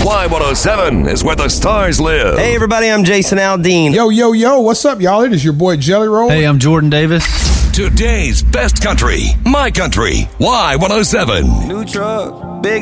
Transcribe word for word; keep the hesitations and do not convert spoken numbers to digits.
Y one oh seven is where the stars live. Hey, everybody, I'm Jason Aldean. Yo, yo, yo, what's up, y'all? It is your boy Jelly Roll. Hey, I'm Jordan Davis. Today's best country, my country, Y one oh seven. New truck, big